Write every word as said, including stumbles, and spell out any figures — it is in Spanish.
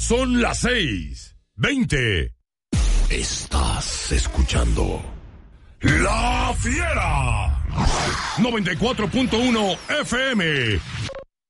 Son las seis, veinte. Estás escuchando La Fiera. noventa y cuatro punto uno F M.